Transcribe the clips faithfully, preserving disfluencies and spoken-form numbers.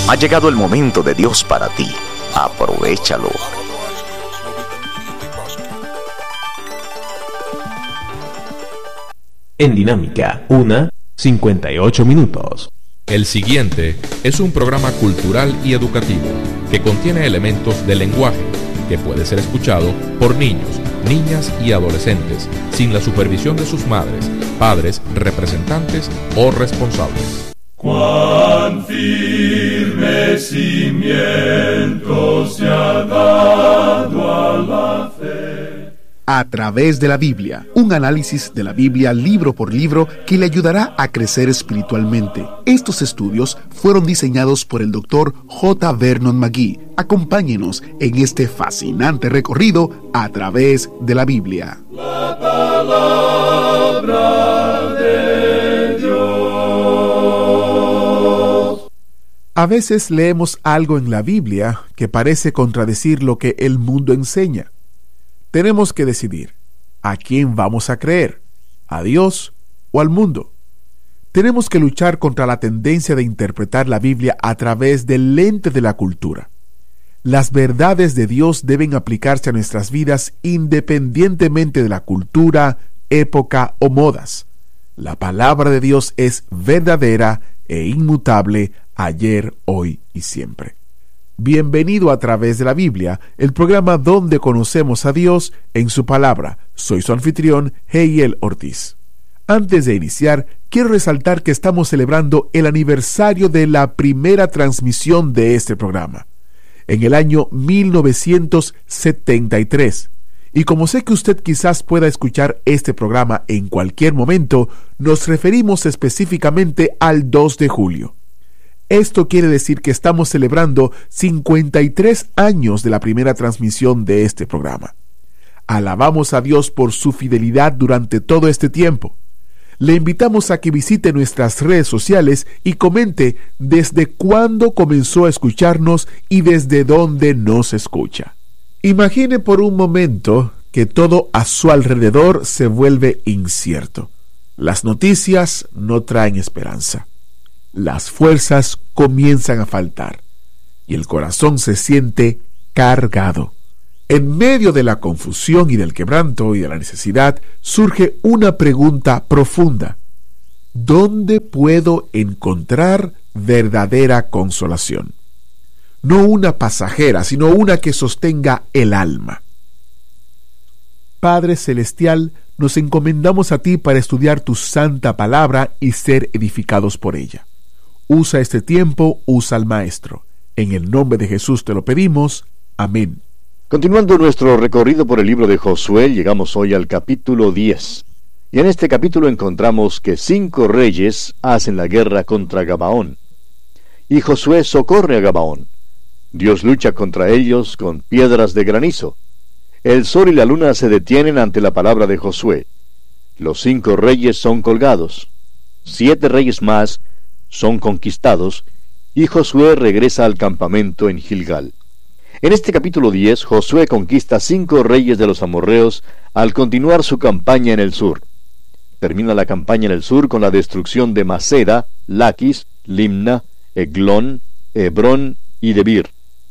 Ha llegado el momento de Dios para ti. Aprovéchalo. En Dinámica, una, cincuenta y ocho minutos. El siguiente es un programa cultural y educativo que contiene elementos de lenguaje que puede ser escuchado por niños, niñas y adolescentes sin la supervisión de sus madres, padres, representantes o responsables. Cuán firme cimiento se ha dado a la fe. A través de la Biblia, un análisis de la Biblia libro por libro que le ayudará a crecer espiritualmente. Estos estudios fueron diseñados por el doctor J. Vernon McGee. Acompáñenos en este fascinante recorrido a través de la Biblia. La palabra de Dios. A veces leemos algo en la Biblia que parece contradecir lo que el mundo enseña. Tenemos que decidir, ¿a quién vamos a creer? ¿A Dios o al mundo? Tenemos que luchar contra la tendencia de interpretar la Biblia a través del lente de la cultura. Las verdades de Dios deben aplicarse a nuestras vidas independientemente de la cultura, época o modas. La palabra de Dios es verdadera e inmutable ayer, hoy y siempre. Bienvenido a Través de la Biblia, el programa donde conocemos a Dios en su palabra. Soy su anfitrión, Heiel Ortiz. Antes de iniciar, quiero resaltar que estamos celebrando el aniversario de la primera transmisión de este programa, en el año mil novecientos setenta y tres. Y como sé que usted quizás pueda escuchar este programa en cualquier momento, nos referimos específicamente al dos de julio. Esto quiere decir que estamos celebrando cincuenta y tres años de la primera transmisión de este programa. Alabamos a Dios por su fidelidad durante todo este tiempo. Le invitamos a que visite nuestras redes sociales y comente desde cuándo comenzó a escucharnos y desde dónde nos escucha. Imagine por un momento que todo a su alrededor se vuelve incierto. Las noticias no traen esperanza. Las fuerzas comienzan a faltar y el corazón se siente cargado. En medio de la confusión y del quebranto y de la necesidad, surge una pregunta profunda. ¿Dónde puedo encontrar verdadera consolación? No una pasajera, sino una que sostenga el alma. Padre Celestial, nos encomendamos a ti para estudiar tu santa palabra y ser edificados por ella. Usa este tiempo, usa al Maestro. En el nombre de Jesús te lo pedimos. Amén. Continuando nuestro recorrido por el libro de Josué, llegamos hoy al capítulo diez. Y en este capítulo encontramos que cinco reyes hacen la guerra contra Gabaón. Y Josué socorre a Gabaón. Dios lucha contra ellos con piedras de granizo. El sol y la luna se detienen ante la palabra de Josué. Los cinco reyes son colgados. Siete reyes más son conquistados, y Josué regresa al campamento en Gilgal. En este capítulo diez, Josué conquista cinco reyes de los amorreos al continuar su campaña en el sur. Termina la campaña en el sur con la destrucción de Maceda, Laquis, Limna, Eglón, Hebrón y Debir.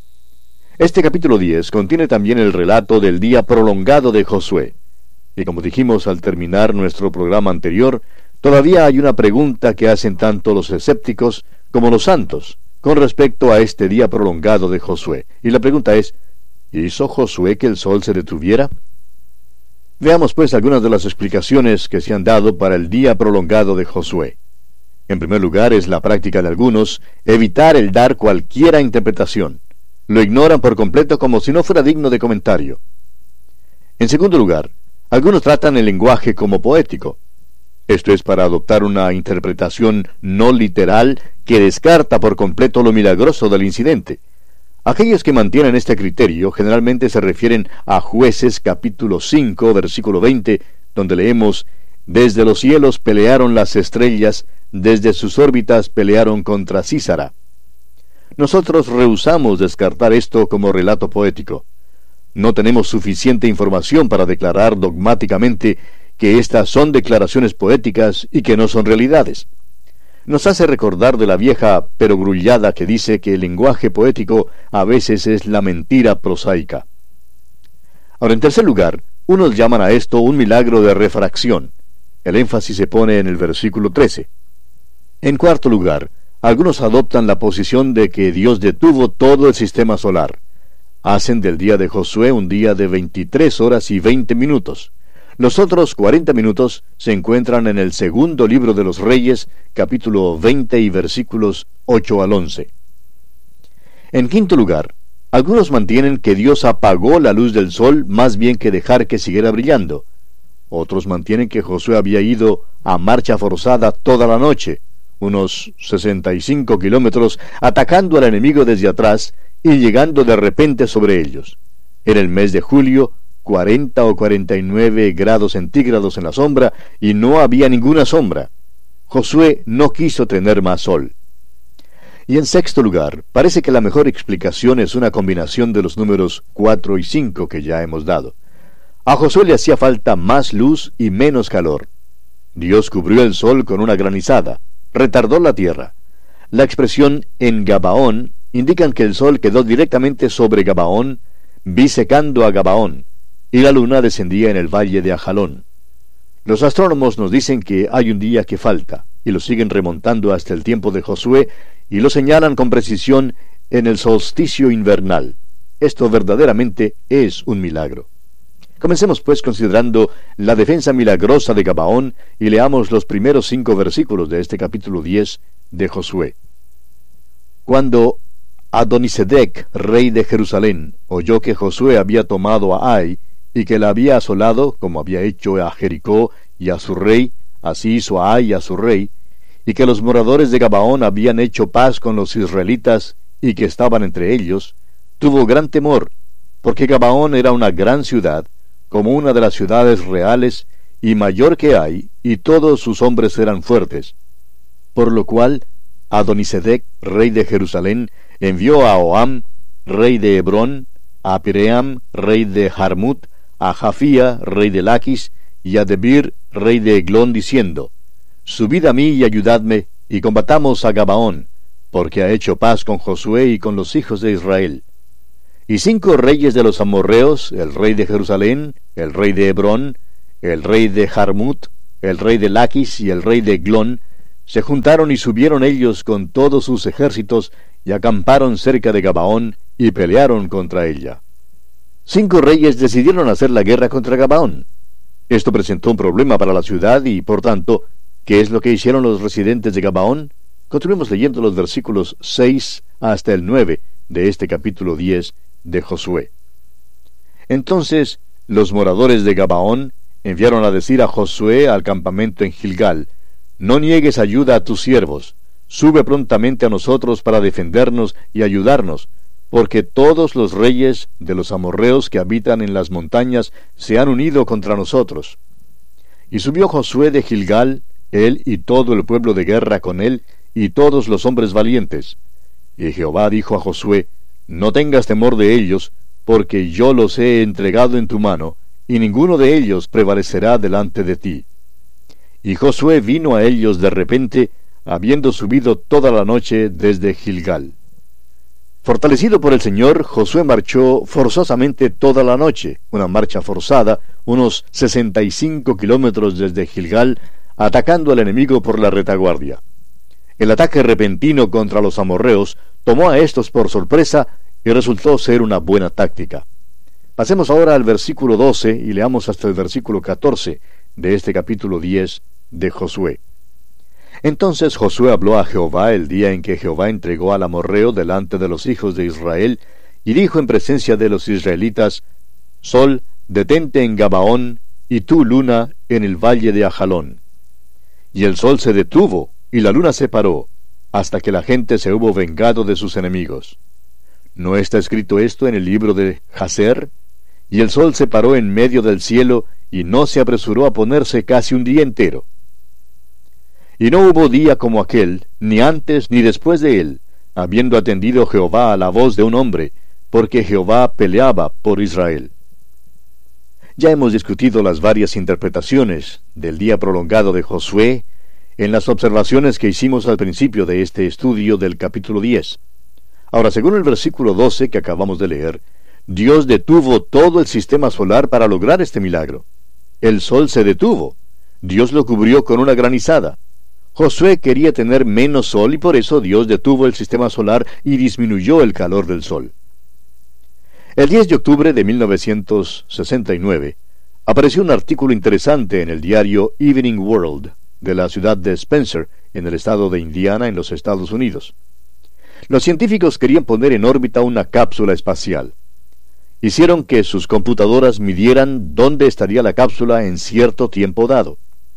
Este capítulo diez contiene también el relato del día prolongado de Josué. Y como dijimos al terminar nuestro programa anterior, todavía hay una pregunta que hacen tanto los escépticos como los santos con respecto a este día prolongado de Josué. Y la pregunta es, ¿hizo Josué que el sol se detuviera? Veamos pues algunas de las explicaciones que se han dado para el día prolongado de Josué. En primer lugar, es la práctica de algunos evitar el dar cualquiera interpretación. Lo ignoran por completo como si no fuera digno de comentario. En segundo lugar, algunos tratan el lenguaje como poético. Esto es para adoptar una interpretación no literal que descarta por completo lo milagroso del incidente. Aquellos que mantienen este criterio generalmente se refieren a Jueces capítulo cinco, versículo veinte, donde leemos: «Desde los cielos pelearon las estrellas, desde sus órbitas pelearon contra Sísara». Nosotros rehusamos descartar esto como relato poético. No tenemos suficiente información para declarar dogmáticamente que estas son declaraciones poéticas y que no son realidades. nos hace recordar de la vieja perogrullada que dice que el lenguaje poético a veces es la mentira prosaica. Ahora, en tercer lugar, unos llaman a esto un milagro de refracción. El énfasis se pone en el versículo trece. En cuarto lugar, algunos adoptan la posición de que Dios detuvo todo el sistema solar. Hacen del día de Josué un día de veintitrés horas y veinte minutos. Los otros cuarenta minutos se encuentran en el segundo libro de los Reyes, capítulo veinte y versículos ocho al once. En quinto lugar, algunos mantienen que Dios apagó la luz del sol más bien que dejar que siguiera brillando. Otros mantienen que Josué había ido a marcha forzada toda la noche, unos sesenta y cinco kilómetros, atacando al enemigo desde atrás y llegando de repente sobre ellos. En el mes de julio, cuarenta o cuarenta y nueve grados centígrados en la sombra, y no había ninguna sombra. Josué no quiso tener más sol. Y en sexto lugar, parece que la mejor explicación es una combinación de los números cuatro y cinco que ya hemos dado. A Josué le hacía falta más luz y menos calor. Dios cubrió el sol con una granizada, retardó la tierra. La expresión en Gabaón indican que el sol quedó directamente sobre Gabaón, bisecando a Gabaón, y la luna descendía en el valle de Ajalón. Los astrónomos nos dicen que hay un día que falta, y lo siguen remontando hasta el tiempo de Josué, y lo señalan con precisión en el solsticio invernal. Esto verdaderamente es un milagro. Comencemos pues considerando la defensa milagrosa de Gabaón, y leamos los primeros cinco versículos de este capítulo diez de Josué. Cuando Adonisedec, rey de Jerusalén, oyó que Josué había tomado a Ai, y que la había asolado, como había hecho a Jericó y a su rey, así hizo a Ai y a su rey, y que los moradores de Gabaón habían hecho paz con los israelitas, y que estaban entre ellos, tuvo gran temor, porque Gabaón era una gran ciudad, como una de las ciudades reales, y mayor que Ai, y todos sus hombres eran fuertes. Por lo cual, Adonisedec, rey de Jerusalén, envió a Oam, rey de Hebrón, a Piream, rey de Jarmut, a Jafía, rey de Laquis, y a Debir, rey de Eglón, diciendo: Subid a mí y ayudadme, y combatamos a Gabaón, porque ha hecho paz con Josué y con los hijos de Israel. Y cinco reyes de los amorreos, el rey de Jerusalén, el rey de Hebrón, el rey de Jarmut, el rey de Laquis y el rey de Eglón, se juntaron y subieron ellos con todos sus ejércitos, y acamparon cerca de Gabaón, y pelearon contra ella. Cinco reyes decidieron hacer la guerra contra Gabaón. Esto presentó un problema para la ciudad, y por tanto, ¿qué es lo que hicieron los residentes de Gabaón? Continuemos leyendo los versículos seis hasta el nueve de este capítulo diez de Josué. Entonces los moradores de Gabaón enviaron a decir a Josué al campamento en Gilgal: No niegues ayuda a tus siervos, sube prontamente a nosotros para defendernos y ayudarnos, porque todos los reyes de los amorreos que habitan en las montañas se han unido contra nosotros. Y subió Josué de Gilgal, él y todo el pueblo de guerra con él, y todos los hombres valientes. Y Jehová dijo a Josué: No tengas temor de ellos, porque yo los he entregado en tu mano, y ninguno de ellos prevalecerá delante de ti. Y Josué vino a ellos de repente, habiendo subido toda la noche desde Gilgal. Fortalecido por el Señor, Josué marchó forzosamente toda la noche, una marcha forzada, unos sesenta y cinco kilómetros desde Gilgal, atacando al enemigo por la retaguardia. El ataque repentino contra los amorreos tomó a estos por sorpresa y resultó ser una buena táctica. Pasemos ahora al versículo doce y leamos hasta el versículo catorce de este capítulo diez de Josué. Entonces Josué habló a Jehová el día en que Jehová entregó al amorreo delante de los hijos de Israel, y dijo en presencia de los israelitas: Sol, detente en Gabaón, y tú, luna, en el valle de Ajalón. Y el sol se detuvo, y la luna se paró, hasta que la gente se hubo vengado de sus enemigos. ¿No está escrito esto en el libro de Jaser? Y el sol se paró en medio del cielo, y no se apresuró a ponerse casi un día entero. Y no hubo día como aquel, ni antes ni después de él, habiendo atendido Jehová a la voz de un hombre, porque Jehová peleaba por Israel. Ya hemos discutido las varias interpretaciones del día prolongado de Josué, en las observaciones que hicimos al principio de este estudio del capítulo diez. Ahora, según el versículo doce que acabamos de leer, Dios detuvo todo el sistema solar para lograr este milagro. El sol se detuvo. Dios lo cubrió con una granizada. Josué quería tener menos sol y por eso Dios detuvo el sistema solar y disminuyó el calor del sol. El diez de octubre de mil novecientos sesenta y nueve apareció un artículo interesante en el diario Evening World de la ciudad de Spencer, en el estado de Indiana, en los Estados Unidos. Los científicos querían poner en órbita una cápsula espacial. Hicieron que sus computadoras midieran dónde estaría la cápsula en cierto tiempo dado.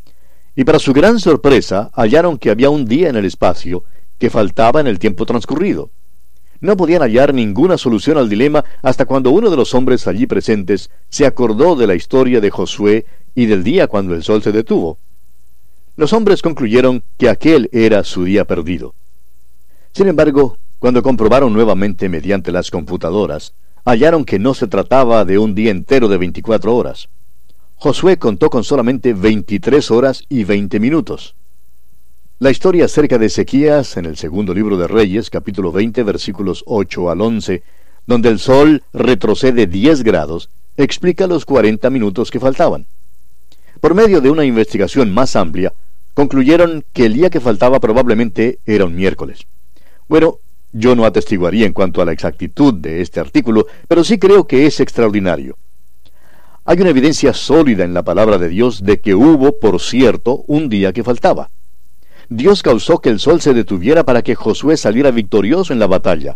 Y para su gran sorpresa, hallaron que había un día en el espacio que faltaba en el tiempo transcurrido. No podían hallar ninguna solución al dilema hasta cuando uno de los hombres allí presentes se acordó de la historia de Josué y del día cuando el sol se detuvo. Los hombres concluyeron que aquel era su día perdido. Sin embargo, cuando comprobaron nuevamente mediante las computadoras, hallaron que no se trataba de un día entero de veinticuatro horas. Josué contó con solamente veintitrés horas y veinte minutos. La historia acerca de Ezequías, en el segundo libro de Reyes, capítulo veinte, versículos ocho al once, donde el sol retrocede diez grados, explica los cuarenta minutos que faltaban. Por medio de una investigación más amplia, concluyeron que el día que faltaba probablemente era un miércoles. Bueno, yo no atestiguaría en cuanto a la exactitud de este artículo, pero sí creo que es extraordinario. Hay una evidencia sólida en la palabra de Dios de que hubo, por cierto, un día que faltaba. Dios causó que el sol se detuviera para que Josué saliera victorioso en la batalla.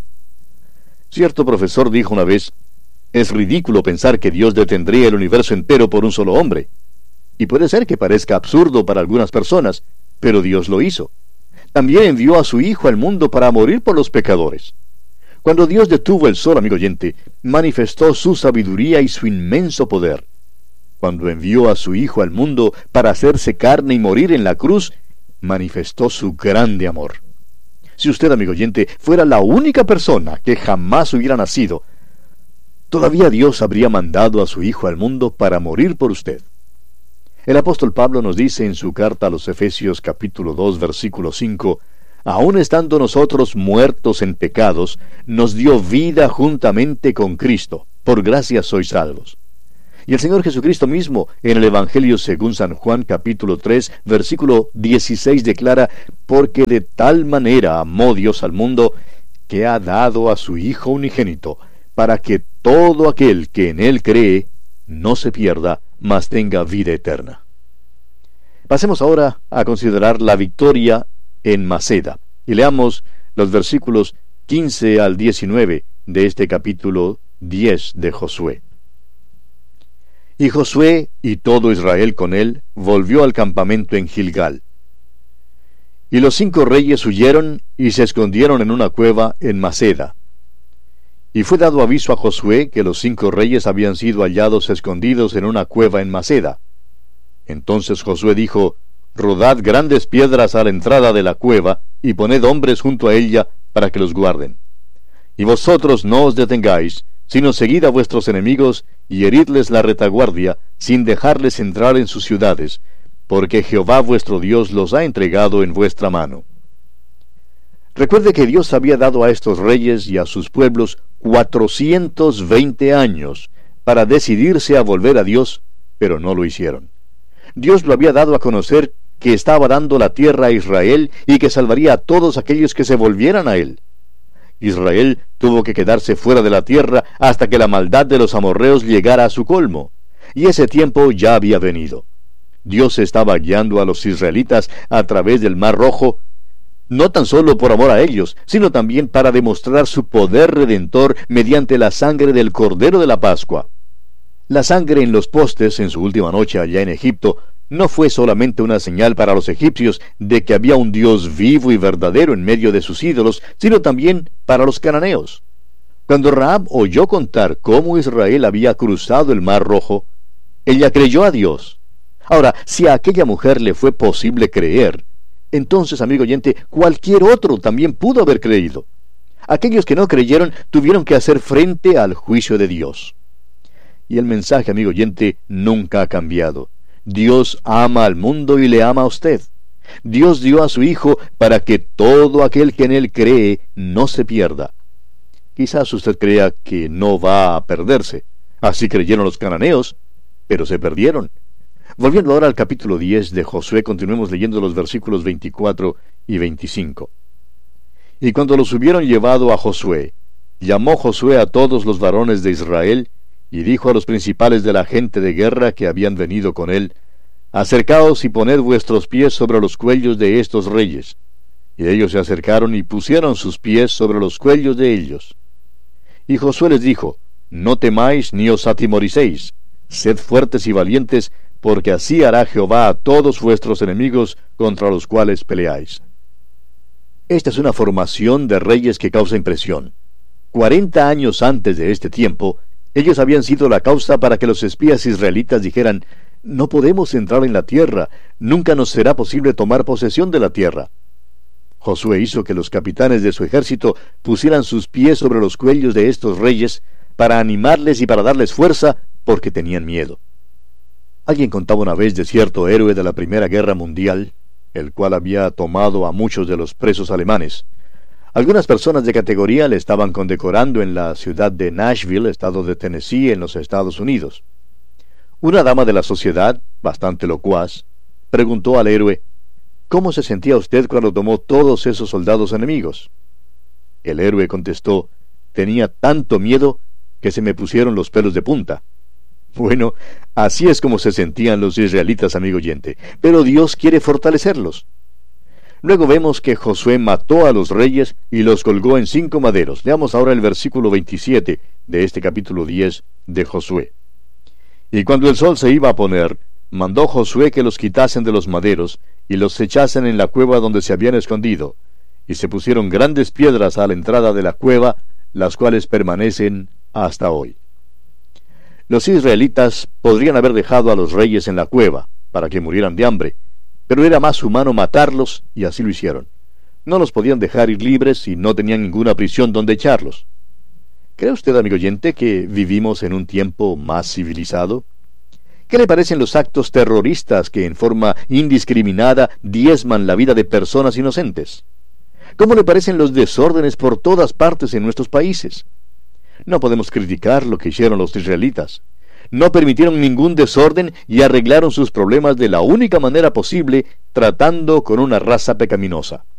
Cierto profesor dijo una vez, es ridículo pensar que Dios detendría el universo entero por un solo hombre. Y puede ser que parezca absurdo para algunas personas, pero Dios lo hizo. También envió a su Hijo al mundo para morir por los pecadores. Cuando Dios detuvo el sol, amigo oyente, manifestó su sabiduría y su inmenso poder. Cuando envió a su Hijo al mundo para hacerse carne y morir en la cruz, manifestó su grande amor. Si usted, amigo oyente, fuera la única persona que jamás hubiera nacido, todavía Dios habría mandado a su Hijo al mundo para morir por usted. El apóstol Pablo nos dice en su carta a los Efesios capítulo dos versículo cinco, aun estando nosotros muertos en pecados, nos dio vida juntamente con Cristo, por gracia sois salvos. Y el Señor Jesucristo mismo, en el Evangelio según San Juan capítulo tres versículo dieciséis declara, porque de tal manera amó Dios al mundo, que ha dado a su Hijo unigénito, para que todo aquel que en Él cree, no se pierda, mas tenga vida eterna. Pasemos ahora a considerar la victoria en Maceda, y leamos los versículos quince al diecinueve de este capítulo diez de Josué. Y Josué y todo Israel con él volvió al campamento en Gilgal. Y los cinco reyes huyeron y se escondieron en una cueva en Maceda. Y fue dado aviso a Josué que los cinco reyes habían sido hallados escondidos en una cueva en Maceda. Entonces Josué dijo, rodad grandes piedras a la entrada de la cueva, y poned hombres junto a ella para que los guarden. Y vosotros no os detengáis, sino seguid a vuestros enemigos, y heridles la retaguardia, sin dejarles entrar en sus ciudades, porque Jehová vuestro Dios los ha entregado en vuestra mano. Recuerde que Dios había dado a estos reyes y a sus pueblos cuatrocientos veinte años para decidirse a volver a Dios, pero no lo hicieron. Dios lo había dado a conocer que estaba dando la tierra a Israel y que salvaría a todos aquellos que se volvieran a él. Israel tuvo que quedarse fuera de la tierra hasta que la maldad de los amorreos llegara a su colmo, y ese tiempo ya había venido. Dios estaba guiando a los israelitas a través del Mar Rojo, no tan solo por amor a ellos, sino también para demostrar su poder redentor mediante la sangre del Cordero de la Pascua. La sangre en los postes en su última noche allá en Egipto no fue solamente una señal para los egipcios de que había un Dios vivo y verdadero en medio de sus ídolos, sino también para los cananeos. Cuando Rahab oyó contar cómo Israel había cruzado el Mar Rojo, ella creyó a Dios. Ahora, si a aquella mujer le fue posible creer, entonces, amigo oyente, cualquier otro también pudo haber creído. Aquellos que no creyeron tuvieron que hacer frente al juicio de Dios. Y el mensaje, amigo oyente, nunca ha cambiado. Dios ama al mundo y le ama a usted. Dios dio a su Hijo para que todo aquel que en Él cree no se pierda. Quizás usted crea que no va a perderse. Así creyeron los cananeos, pero se perdieron. Volviendo ahora al capítulo diez de Josué, continuemos leyendo los versículos veinticuatro y veinticinco. Y cuando los hubieron llevado a Josué, llamó Josué a todos los varones de Israel, y dijo a los principales de la gente de guerra que habían venido con él: Acercaos y poned vuestros pies sobre los cuellos de estos reyes. Y ellos se acercaron y pusieron sus pies sobre los cuellos de ellos. Y Josué les dijo: No temáis ni os atemoricéis, sed fuertes y valientes, porque así hará Jehová a todos vuestros enemigos contra los cuales peleáis. Esta es una formación de reyes que causa impresión. Cuarenta años antes de este tiempo, ellos habían sido la causa para que los espías israelitas dijeran: No podemos entrar en la tierra, nunca nos será posible tomar posesión de la tierra. Josué hizo que los capitanes de su ejército pusieran sus pies sobre los cuellos de estos reyes para animarles y para darles fuerza, porque tenían miedo. Alguien contaba una vez de cierto héroe de la Primera Guerra Mundial, el cual había tomado a muchos de los presos alemanes. Algunas personas de categoría le estaban condecorando en la ciudad de Nashville, estado de Tennessee, en los Estados Unidos. Una dama de la sociedad, bastante locuaz, preguntó al héroe: ¿Cómo se sentía usted cuando tomó todos esos soldados enemigos? El héroe contestó: Tenía tanto miedo que se me pusieron los pelos de punta. Bueno, así es como se sentían los israelitas, amigo oyente, pero Dios quiere fortalecerlos. Luego vemos que Josué mató a los reyes y los colgó en cinco maderos. Leamos ahora el versículo veintisiete de este capítulo diez de Josué. Y cuando el sol se iba a poner, mandó Josué que los quitasen de los maderos y los echasen en la cueva donde se habían escondido, y se pusieron grandes piedras a la entrada de la cueva, las cuales permanecen hasta hoy. Los israelitas podrían haber dejado a los reyes en la cueva para que murieran de hambre, pero era más humano matarlos, y así lo hicieron. No los podían dejar ir libres y no tenían ninguna prisión donde echarlos. ¿Cree usted, amigo oyente, que vivimos en un tiempo más civilizado? ¿Qué le parecen los actos terroristas que en forma indiscriminada diezman la vida de personas inocentes? ¿Cómo le parecen los desórdenes por todas partes en nuestros países? No podemos criticar lo que hicieron los israelitas. No permitieron ningún desorden y arreglaron sus problemas de la única manera posible, tratando con una raza pecaminosa.